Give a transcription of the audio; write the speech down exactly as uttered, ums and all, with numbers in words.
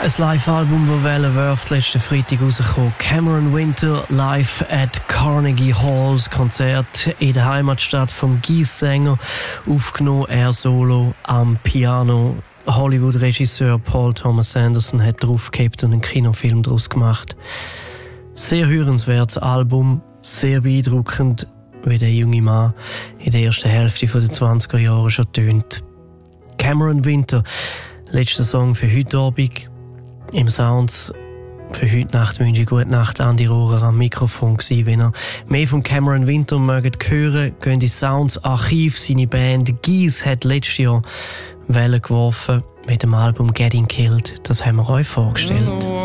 Ein Live-Album, das Welle wirft, letzten Freitag rausgekommen. Cameron Winter live at Carnegie Halls, Konzert in der Heimatstadt vom Guy-Sänger, aufgenommen, er solo am Piano. Hollywood-Regisseur Paul Thomas Anderson hat draufgehabt und einen Kinofilm daraus gemacht. Sehr hörenswertes Album, sehr beeindruckend, wie der junge Mann in der ersten Hälfte der zwanziger Jahre schon tönt. Cameron Winter, letzter Song für heute Abend. Im Sounds für heute Nacht wünsche ich gute Nacht Andi Rohrer am Mikrofon gewesen. Wenn ihr mehr von Cameron Winter mögt hören, gehen ins Sounds Archiv. Seine Band Geese hat letztes Jahr Wellen geworfen mit dem Album Getting Killed. Das haben wir euch vorgestellt.